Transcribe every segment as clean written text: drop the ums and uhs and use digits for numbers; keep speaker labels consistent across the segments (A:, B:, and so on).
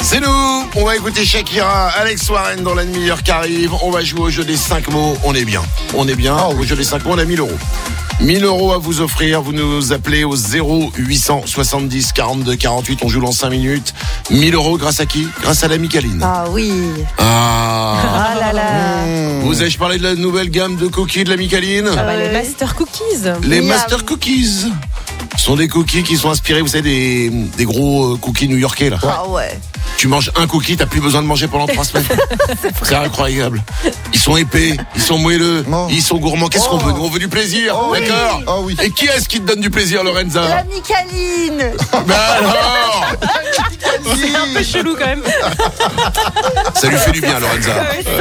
A: C'est nous, on va écouter Shakira, Alex Warren dans la demi-heure qui arrive. On va jouer au jeu des 5 mots, on est bien. Au jeu des 5 mots, on a 1000 euros. 1000 euros à vous offrir, vous nous appelez au 0870 42 48, on joue dans 5 minutes. 1000 euros grâce à qui ? Grâce à la Micaline.
B: Ah oui.
A: Ah
B: là là.
A: Vous ai-je parlé de la nouvelle gamme de cookies de la Micaline ?
C: Les Master Cookies.
A: Les Master Cookies sont des cookies qui sont inspirés, vous savez, des gros cookies new-yorkais là.
B: Ah ouais.
A: Tu manges un cookie, t'as plus besoin de manger pendant 3 semaines. C'est incroyable. Ils sont épais, ils sont moelleux, ils sont gourmands. Qu'est-ce qu'on veut ? Nous, on veut du plaisir, d'accord ?
D: Oh oui.
A: Et qui est-ce qui te donne du plaisir, Lorenza ?
B: La Micaline.
A: Ben alors ?
C: C'est un peu chelou quand même.
A: Ça lui fait du bien, Lorenza.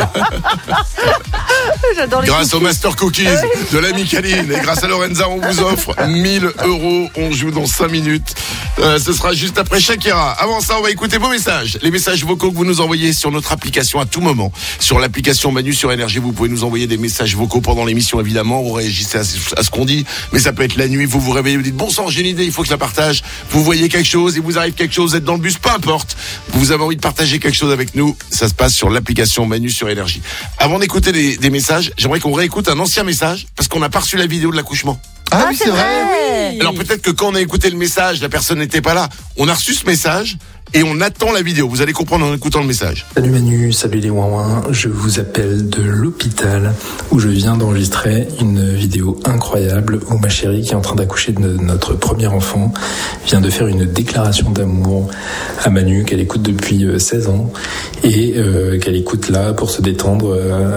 B: J'adore les
A: Grâce aux Master Cookies de la Micaline et grâce à Lorenza, on vous offre 1000 euros. On joue dans 5 minutes. Ce sera juste après Shakira. Avant ça, on va écouter vos messages. Les messages vocaux que vous nous envoyez sur notre application à tout moment. Sur l'application Manu sur Énergie, vous pouvez nous envoyer des messages vocaux pendant l'émission, évidemment. Vous réagissez à ce qu'on dit. Mais ça peut être la nuit, vous vous réveillez, vous dites, bon sang, j'ai une idée, il faut que je la partage. Vous voyez quelque chose, il vous arrive quelque chose, vous êtes dans le bus, peu importe. Vous avez envie de partager quelque chose avec nous. Ça se passe sur l'application Manu sur Énergie. Avant d'écouter des messages, j'aimerais qu'on réécoute un ancien message parce qu'on n'a pas reçu la vidéo de l'accouchement.
D: Ah oui, c'est vrai.
A: Alors peut-être que quand on a écouté le message, la personne n'était pas là. On a reçu ce message et on attend la vidéo. Vous allez comprendre en écoutant le message.
E: Salut Manu, salut les ouin-ouin. Je vous appelle de l'hôpital où je viens d'enregistrer une vidéo incroyable où ma chérie qui est en train d'accoucher de notre premier enfant vient de faire une déclaration d'amour à Manu qu'elle écoute depuis 16 ans et qu'elle écoute là pour se détendre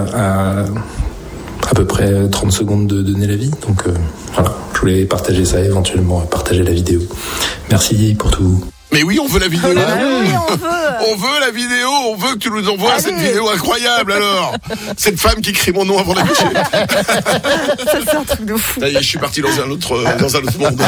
E: à peu près 30 secondes de donner la vie. Donc voilà, je voulais partager ça, éventuellement partager la vidéo. Merci pour tout.
A: Mais oui, on veut la vidéo.
B: Oui, on veut.
A: On veut la vidéo, on veut que tu nous envoies cette vidéo incroyable alors. Cette femme qui crie mon nom avant d'accoucher.
B: Ça c'est un truc de fou.
A: Ça y est, je suis parti dans un autre monde.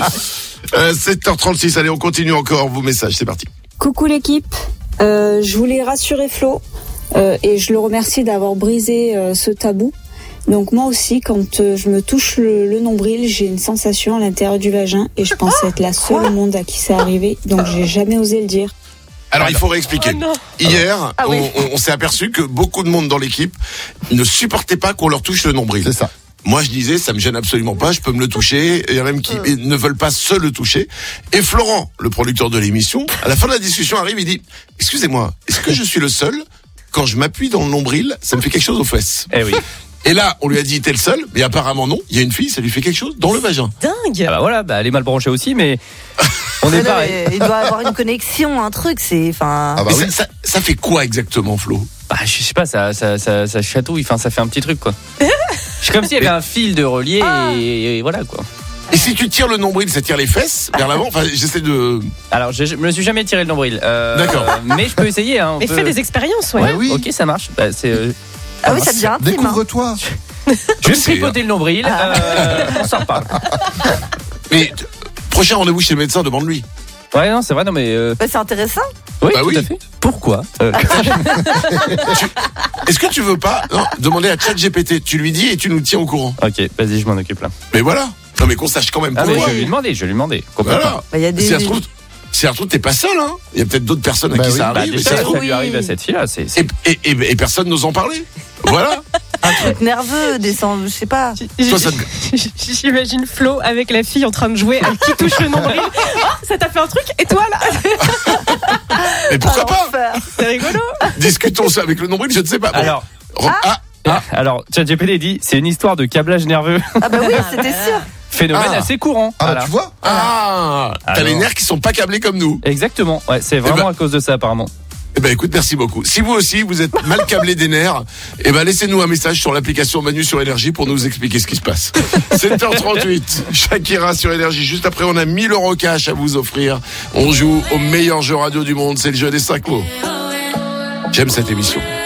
A: 7h36, allez, on continue encore vos messages, c'est parti.
F: Coucou l'équipe, je voulais rassurer Flo et je le remercie d'avoir brisé ce tabou. Donc moi aussi, quand je me touche le nombril, j'ai une sensation à l'intérieur du vagin et je pense être la seule au monde à qui c'est arrivé, donc j'ai jamais osé le dire.
A: Alors il faut réexpliquer. Hier, on s'est aperçu que beaucoup de monde dans l'équipe ne supportait pas qu'on leur touche le nombril.
D: C'est ça.
A: Moi, je disais, ça me gêne absolument pas, je peux me le toucher. Il y en a même qui ne veulent pas se le toucher. Et Florent, le producteur de l'émission, à la fin de la discussion arrive, il dit, excusez-moi, est-ce que je suis le seul ? Quand je m'appuie dans le nombril, ça me fait quelque chose aux fesses.
G: Eh oui.
A: Et là, on lui a dit, t'es le seul, mais apparemment non. Il y a une fille, ça lui fait quelque chose dans le vagin.
C: Dingue.
G: Ah bah voilà, elle est mal branchée aussi, mais on est pareil.
B: Il doit avoir une connexion, un truc, c'est, enfin.
D: Ah bah
A: Mais
D: oui.
A: ça fait quoi exactement, Flo ?
G: Bah je sais pas, ça chatouille, enfin ça fait un petit truc quoi. C'est comme s'il y avait un fil de relier et voilà quoi.
A: Et si tu tires le nombril, ça tire les fesses vers l'avant ? Enfin, j'essaie de...
G: Alors je me suis jamais tiré le nombril.
A: D'accord.
G: Mais je peux essayer. Hein,
C: Mais fais des expériences,
G: Ouais,
D: oui.
G: ok, ça marche. Bah, c'est.
B: Ah oui, ça devient intime.
D: Découvre-toi.
G: Je vais tripoter le nombril. On s'en reparle.
A: Mais prochain rendez-vous chez le médecin, demande-lui.
G: Ouais, non, c'est vrai, non, mais.
B: Bah, c'est intéressant.
G: Oui,
A: Bah
G: tout
A: oui.
G: à fait. Pourquoi
A: Est-ce que tu veux pas demander à ChatGPT ? Tu lui dis et tu nous tiens au courant.
G: Ok, vas-y, je m'en occupe là.
A: Mais voilà. Non, mais qu'on sache quand même
G: Ah, mais
A: pourquoi.
G: je vais lui demander. Complètement.
A: Voilà.
B: Bah, il y a des.
A: Si ça se trouve, t'es pas seul, hein. Il y a peut-être d'autres personnes à qui ça
G: Bah,
A: arrive. et
G: déjà,
A: ça se
G: ça
A: trouve-
G: lui arrive à cette fille-là. C'est...
A: Et personne n'ose en parler. Voilà.
B: Un truc nerveux, je sais pas.
A: Toi, ça
C: J'imagine Flo avec la fille en train de jouer, qui touche le nombril. Oh, ça t'a fait un truc, et toi là?
A: Mais pourquoi pas?
C: C'est rigolo.
A: Discutons ça avec le nombril, je ne sais pas. Bon.
G: Alors. Alors, ChatGPT dit, c'est une histoire de câblage nerveux.
B: Ah bah oui, c'était sûr.
G: Phénomène assez courant.
D: Ah,
G: Voilà.
D: tu vois.
A: T'as
G: Alors.
A: les nerfs qui sont pas câblés comme nous.
G: Exactement. Ouais, c'est vraiment
A: ben-
G: à cause de ça, apparemment.
A: Eh ben écoute, merci beaucoup. Si vous aussi vous êtes mal câblé des nerfs, eh ben laissez-nous un message sur l'application Manu sur Énergie pour nous expliquer ce qui se passe. 7h38, Shakira sur Énergie. Juste après, on a 1000 euros cash à vous offrir. On joue au meilleur jeu radio du monde, c'est le jeu des 5 mots. J'aime cette émission.